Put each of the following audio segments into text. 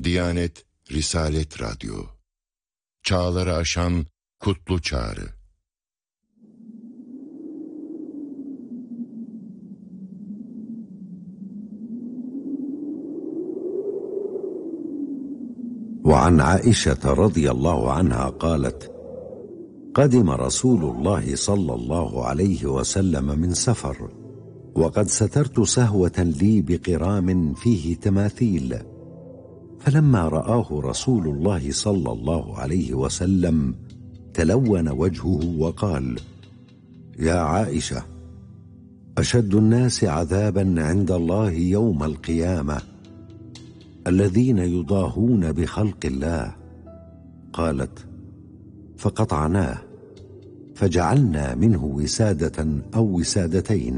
Diyanet Risalet Radyo. Çağları aşan kutlu çağrı. وعن عائشة رضي الله عنها قالت: قدم رسول الله صلى الله عليه وسلم من سفر، وقد سترت سهوة لي بقرام فيه تماثيل، فلما رآه رسول الله صلى الله عليه وسلم تلون وجهه وقال: يا عائشة، أشد الناس عذابا عند الله يوم القيامة الذين يضاهون بخلق الله. قالت: فقطعناه فجعلنا منه وسادة أو وسادتين.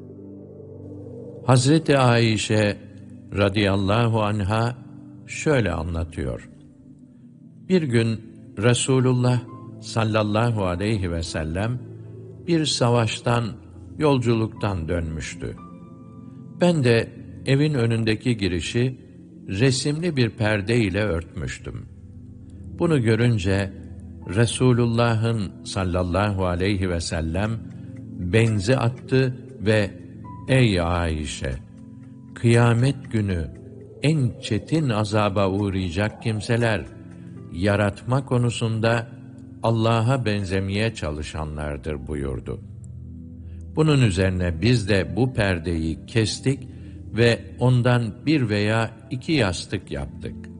Hazreti Ayşe radıyallahu anha şöyle anlatıyor. Bir gün Resulullah sallallahu aleyhi ve sellem bir savaştan, yolculuktan dönmüştü. Ben de evin önündeki girişi resimli bir perde ile örtmüştüm. Bunu görünce Resulullah'ın sallallahu aleyhi ve sellem benzi attı ve "Ey Ayşe, kıyamet günü en çetin azaba uğrayacak kimseler, yaratma konusunda Allah'a benzemeye çalışanlardır" buyurdu. Bunun üzerine biz de bu perdeyi kestik ve ondan bir veya iki yastık yaptık.